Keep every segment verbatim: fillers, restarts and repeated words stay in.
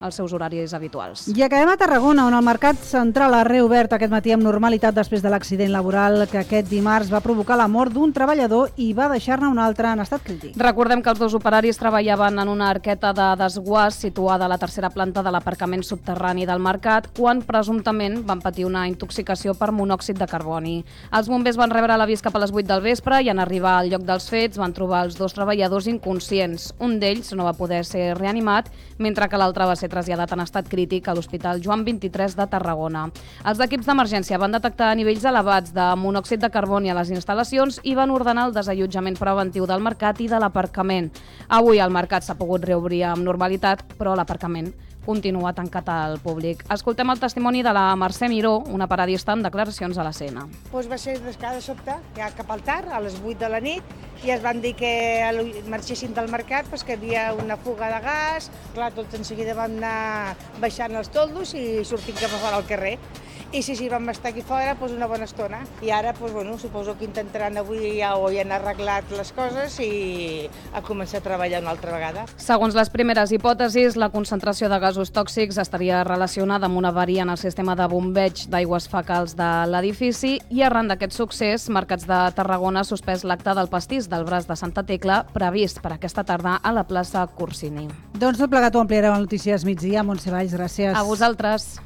als seus horaris habituals. I acabem a Tarragona, on el mercat central ha reobert aquest matí amb normalitat després de l'accident laboral que aquest dimarts va provocar la mort d'un treballador i va deixar-ne un altre en estat crític. Recordem que els dos operaris treballaven en una arqueta de desguàs situada a la tercera planta de l'aparcament subterrani del mercat quan presumptament van patir una intoxicació per monòxid de carboni. Els bombers van rebre l'avís cap a les vuit del vespre i en arribar al lloc dels fets van trobar els dos treballadors inconscients. Un d'ells no va poder ser reanimat, mentre que l'altre va ser traslladat en estat crític a l'Hospital Joan vint-i-tres de Tarragona. Els equips d'emergència van detectar nivells elevats de monòxid de carboni a les instal·lacions i van ordenar el desallotjament preventiu del mercat i de l'aparcament. Avui el mercat s'ha pogut reobrir amb normalitat, però l'aparcament continua tancat al públic. Escoltem el testimoni de la Mercè Miró, una periodista amb declaracions a l'escena. Pues va ser d'escada de sobte, ja cap al tard, a les vuit de la nit, i es van dir que marxessin del mercat, pues que hi havia una fuga de gas. Clar, tots en seguida vam anar baixant els toldos i sortint cap a fora al carrer. I sí, sí, vam estar aquí fora pues, una bona estona. I ara, pues, bueno, suposo que intentaran avui ja ho han arreglat les coses i a començar a treballar una altra vegada. Segons les primeres hipòtesis, la concentració de gasos tòxics estaria relacionada amb una avaria en el sistema de bombeig d'aigües fecals de l'edifici i arran d'aquest succés, Mercats de Tarragona ha suspès l'acte del pastís del braç de Santa Tecla previst per aquesta tarda a la plaça Corsini. Doncs tot plegat ho ampliareu a Notícies Migdia. Montse Valls, gràcies. A vosaltres.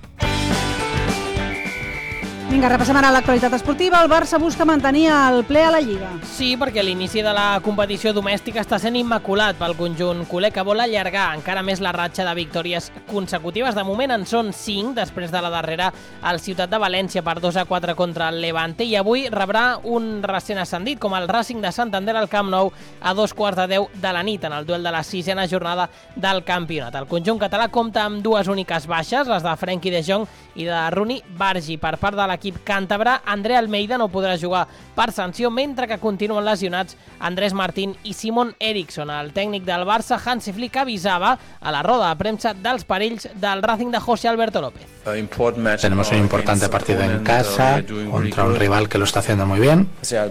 Vinga, repassem ara l'actualitat esportiva. El Barça busca mantenir el ple a la Lliga. Sí, perquè l'inici de la competició domèstica està sent immaculat pel conjunt culer, que vol allargar encara més la ratxa de victòries consecutives. De moment en són cinc, després de la darrera al Ciutat de València per dos a quatre contra el Levante, i avui rebrà un recent ascendit, com el Racing de Santander al Camp Nou a dos quarts de deu de la nit, en el duel de la sisena jornada del campionat. El conjunt català compta amb dues úniques baixes, les de Frenkie de Jong i de Rooney Bargi. Per part de l'equip càntabre, André Almeida no podrà jugar per sanció, mentre que continuen lesionats Andrés Martín i Simon Eriksson. El tècnic del Barça, Hansi Flick, avisava a la roda de premsa dels perills del Racing de José Alberto López. Tenemos un importante partido en casa contra un rival que lo está haciendo muy bien.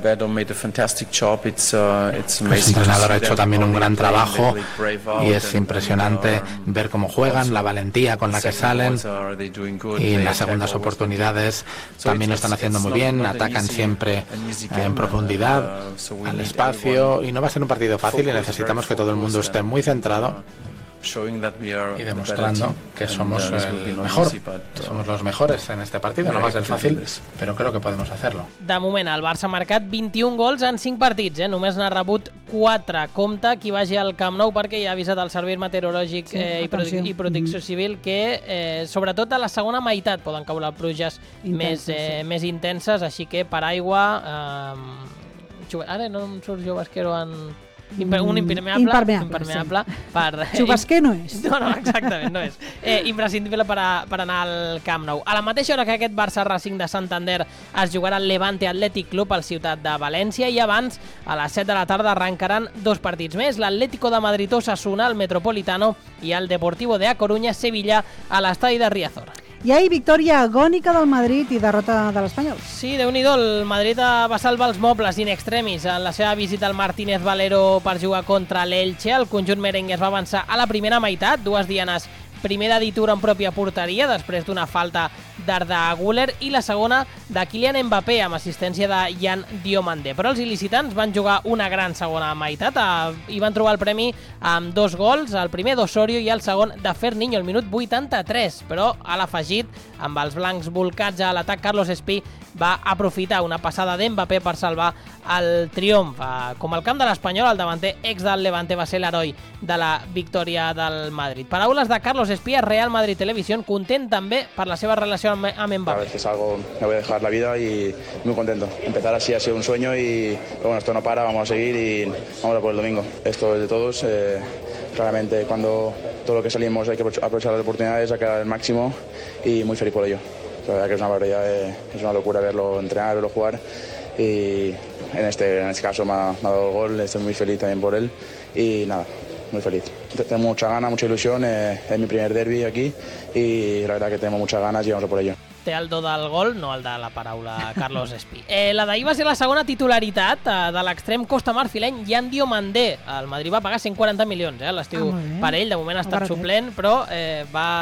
El entrenador ha hecho también un gran trabajo y es impresionante ver cómo juegan, la valentía con la que salen, y en las segundas oportunidades también lo están haciendo muy bien, atacan siempre en profundidad al espacio, y no va a ser un partido fácil y necesitamos que todo el mundo esté muy centrado y demostrando que somos el mejor, somos los mejores en este partido. No va a ser fácil, pero creo que podemos hacerlo. De moment, el Barça ha marcat vint-i-un gols en cinc partits, eh? Només n'ha rebut quatre. Compte qui vagi al Camp Nou, perquè ja ha avisat el Servei Meteorològic sí, eh, i, Prote i Protecció mm-hmm. Civil que, eh, sobretot a la segona meitat, poden caure pluges més, eh, sí. més intenses, així que per aigua... Eh, ara no em surt jo basquero en... un impermeable, impermeable, impermeable sí. per... Xubasquer no és. No, no, exactament, no és. Eh, imprescindible per, a, per anar al Camp Nou. A la mateixa hora que aquest Barça Racing de Santander es jugarà el Levante Athletic Club al Ciutat de València, i abans, a les set de la tarda, arrencaran dos partits més, l'Atlético de Madrid Osasuna al Metropolitano i el Deportivo de A Coruña Sevilla a l'estadi de Riazor. I ahir victòria agònica del Madrid i derrota de l'Espanyol. Sí, Déu-n'hi-do, el Madrid va salvar els mobles in extremis en la seva visita al Martínez Valero per jugar contra l'Elche. El conjunt merengue es va avançar a la primera meitat, dues dianes, primer d'editura en pròpia porteria, després d'una falta d'Arda Güler, i la segona de Kylian Mbappé, amb assistència de Yan Diomandé. Però els il·licitants van jugar una gran segona meitat i van trobar el premi amb dos gols, el primer d'Osorio i el segon de Ferniño, al minut vuitanta-tres, però a l'afegit, amb els blancs volcats a l'atac, Carlos Espí va aprofitar una passada d'Mbappé per salvar el triomf. Com al camp de l'Espanyol, el davanter ex del Levante va ser l'heroi de la victòria del Madrid. Paraules de Carlos Espí a Real Madrid Televisión, content també per la seva relació amb Mbappé. A veces algo me voy a dejar la vida y muy contento. Empezar así ha sido un sueño y pero bueno, esto no para, vamos a seguir y vamos a por el domingo. Esto es de todos. Eh, claramente cuando todo lo que salimos hay que aprovechar las oportunidades, sacar el máximo y muy feliz por ello. La verdad que es una barbaridad, eh, es una locura verlo entrenar, verlo jugar y en este, en este caso me ha, me ha dado el gol, estoy muy feliz también por él y nada, muy feliz. Tengo mucha gana, mucha ilusión, eh, es mi primer derbi aquí y la verdad que tenemos muchas ganas y vamos a por ello. Té el do del gol, no el de la paraula Carlos Espí. Eh, la d'ahir va ser la segona titularitat eh, de l'extrem costamarfileny Yan Diomandé. El Madrid va pagar cent quaranta milions eh, a l'estiu ah, per ell, de moment ha estat suplent, però eh, va